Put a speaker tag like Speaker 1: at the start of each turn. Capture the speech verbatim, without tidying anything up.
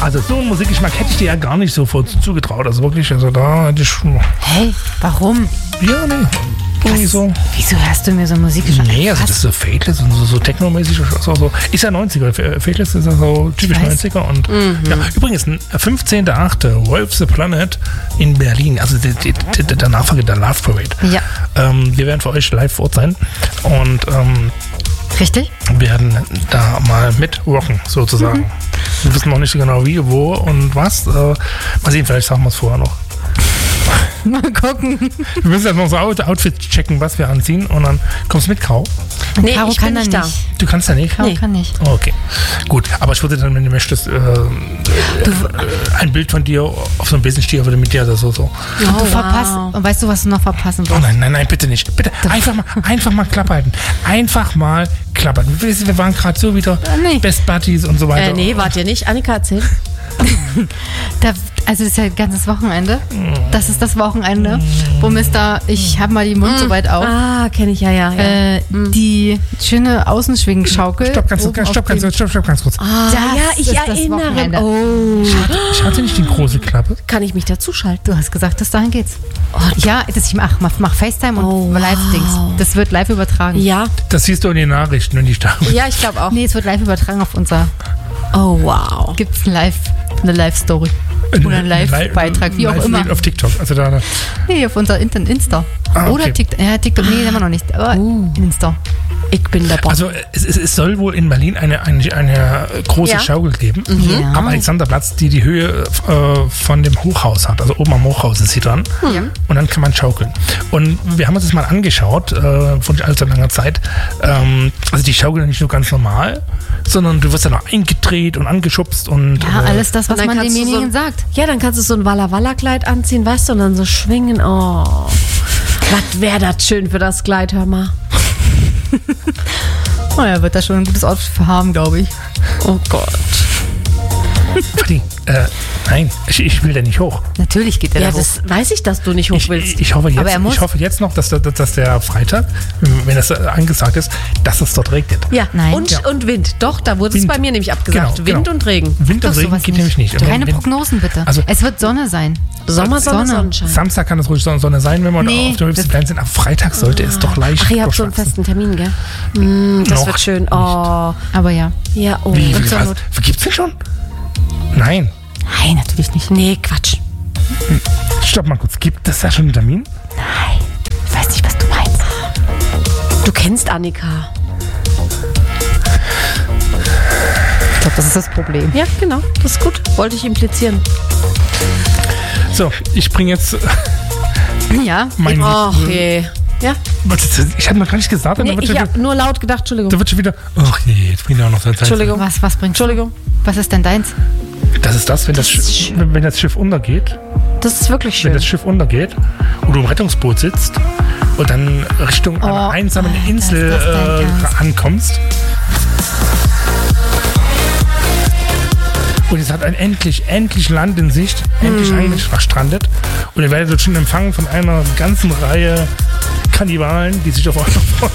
Speaker 1: Also so einen Musikgeschmack hätte ich dir ja gar nicht so vor zugetraut. Also wirklich, also da hätte ich...
Speaker 2: Hey, warum?
Speaker 1: Ja, nee. Irgendwie so.
Speaker 2: Wieso hörst du mir so Musik?
Speaker 1: Nee, also das ist so Fadeless und so, so technomäßig. So, so. Ist ja neunziger. Fadeless ist ja so typisch neunziger. Und mhm. ja, übrigens, fünfzehnter achte Wolf the Planet in Berlin. Also die, die, die, der Nachfolger der Love Parade.
Speaker 2: Ja.
Speaker 1: Ähm, wir werden für euch live vor Ort sein. Und ähm,
Speaker 2: richtig?
Speaker 1: werden da mal mit rocken, sozusagen. Mhm. Wir wissen noch nicht so genau wie, wo und was. Äh, mal sehen, vielleicht sagen wir es vorher noch.
Speaker 2: Mal gucken.
Speaker 1: Wir müssen jetzt noch so Outfit checken, was wir anziehen und dann kommst du mit, Caro?
Speaker 2: Nee, Caro ich kann bin nicht da.
Speaker 1: Du kannst da nicht?
Speaker 2: Caro nee. kann nicht.
Speaker 1: Oh, okay, gut. Aber ich würde dann, wenn du möchtest, äh, du, äh, ein Bild von dir auf so einem Besenstiel würde mit dir oder so. so.
Speaker 2: Oh, du wow. verpasst. Und weißt du, was du noch verpassen wirst?
Speaker 1: Oh nein, nein, nein, bitte nicht. Bitte einfach mal, einfach mal Klappe halten. Einfach mal Klappe halten. Wir waren gerade so wieder nee. Best Buddies und so weiter.
Speaker 3: Äh, nee, wart ihr nicht? Annika, erzähl.
Speaker 2: Da, also das ist ja ein ganzes Wochenende. Das ist das Wochenende, wo Mister Ich hab mal die Mund so weit auf.
Speaker 3: Ah, kenne ich ja, ja. ja.
Speaker 2: Äh, mm. Die schöne Außenschwingschaukel.
Speaker 1: Stopp, ganz, stopp, stopp, ganz, stopp, stopp, ganz kurz.
Speaker 3: Ah, ja, ich erinnere. Oh.
Speaker 1: Ich hatte nicht die große Klappe.
Speaker 3: Kann ich mich dazu schalten?
Speaker 2: Du hast gesagt, dass dahin geht's. Oh, ja, das ich mach, mach, mach FaceTime und oh, Live-Dings. Wow. Das wird live übertragen.
Speaker 3: Ja.
Speaker 1: Das siehst du in den Nachrichten und die Stapel.
Speaker 3: Ja, ich glaube auch.
Speaker 2: Nee, es wird live übertragen auf unser.
Speaker 3: Oh, wow.
Speaker 2: Gibt's live, eine Live-Story. Oder einen Live-Beitrag, wie
Speaker 1: live
Speaker 2: auch immer.
Speaker 1: Auf TikTok, also da. da.
Speaker 2: Nee, auf unser Insta. Ah, okay. Oder TikTok. Ja, TikTok, nee, haben wir noch nicht. Aber uh. Insta.
Speaker 3: Ich bin dabei.
Speaker 1: Also es, es, es soll wohl in Berlin eine, eine, eine große ja. Schaukel geben
Speaker 2: ja.
Speaker 1: am Alexanderplatz, die die Höhe äh, von dem Hochhaus hat. Also oben am Hochhaus ist sie dran. Ja. Und dann kann man schaukeln. Und wir haben uns das mal angeschaut, äh, von allzu langer Zeit. Ähm, also die schaukeln nicht nur ganz normal, sondern du wirst ja noch eingedreht und angeschubst. Und,
Speaker 2: ja,
Speaker 1: äh,
Speaker 2: alles das, was man demjenigen so, sagt.
Speaker 3: Ja, dann kannst du so ein Walla-Walla-Kleid anziehen, weißt du, und dann so schwingen. Oh, was wäre das schön für das Kleid, hör mal.
Speaker 2: Oh, er wird da schon ein gutes Outfit für haben, glaube ich.
Speaker 3: Oh Gott.
Speaker 1: Freddy, äh, nein, ich, ich will da nicht hoch.
Speaker 2: Natürlich geht er
Speaker 3: ja,
Speaker 2: da hoch.
Speaker 3: Ja, das weiß ich, dass du nicht hoch
Speaker 1: ich,
Speaker 3: willst.
Speaker 1: Ich, ich, hoffe jetzt,
Speaker 2: Aber er muss.
Speaker 1: ich hoffe jetzt noch, dass der, dass der Freitag, wenn das angesagt ist, dass es dort regnet.
Speaker 3: Ja,
Speaker 2: nein.
Speaker 3: Und,
Speaker 1: ja.
Speaker 3: und Wind. Doch, da wurde
Speaker 1: Wind.
Speaker 3: es bei mir nämlich abgesagt.
Speaker 1: Genau,
Speaker 3: Wind
Speaker 1: genau.
Speaker 3: und Regen.
Speaker 1: Wind und
Speaker 2: Doch,
Speaker 1: Regen geht nämlich nicht.
Speaker 2: Keine
Speaker 1: wenn,
Speaker 2: Prognosen bitte.
Speaker 1: Also,
Speaker 2: es wird Sonne sein.
Speaker 3: Sommer, Sonne,
Speaker 2: Sonne.
Speaker 3: Sonnenschein.
Speaker 1: Samstag kann es ruhig Sonne sein, wenn wir
Speaker 2: nee,
Speaker 1: auf dem höchsten Plan sind. Am Freitag sollte oh. es doch leicht
Speaker 3: Ach, ihr habt so einen festen Termin, gell? Mm, das noch wird schön. Oh.
Speaker 2: Aber ja.
Speaker 3: Ja, oh.
Speaker 1: Wie, wie, was? Gibt's den schon? Nein.
Speaker 2: Nein, natürlich nicht.
Speaker 3: Nee, Quatsch.
Speaker 1: Hm. Stopp mal kurz. Gibt es da schon einen Termin?
Speaker 2: Nein. Ich weiß nicht, was du meinst.
Speaker 3: Du kennst Annika.
Speaker 2: Ich glaube, das ist das Problem.
Speaker 3: Ja, genau. Das ist gut. Wollte ich implizieren.
Speaker 1: So, ich bringe jetzt
Speaker 2: ja.
Speaker 1: mein...
Speaker 3: Ach je. Ja?
Speaker 1: Ich habe noch gar nicht gesagt.
Speaker 3: Nee, ich habe nur laut gedacht, Entschuldigung.
Speaker 1: Da wird schon wieder... Ach je, jetzt bringt er auch noch seine Zeit.
Speaker 3: Entschuldigung.
Speaker 2: Was, was bringst du?
Speaker 3: Entschuldigung.
Speaker 2: Was ist denn deins?
Speaker 1: Das ist das, wenn das, das, Sch- wenn das Schiff untergeht.
Speaker 3: Das ist wirklich schön.
Speaker 1: Wenn das Schiff untergeht und du im Rettungsboot sitzt und dann Richtung oh, einer einsamen oh, Insel äh, ankommst. Und es hat ein endlich, endlich Land in Sicht, endlich mm. eigentlich verstrandet. Und ihr werdet dort schon empfangen von einer ganzen Reihe Kannibalen, die sich auf euch freuen.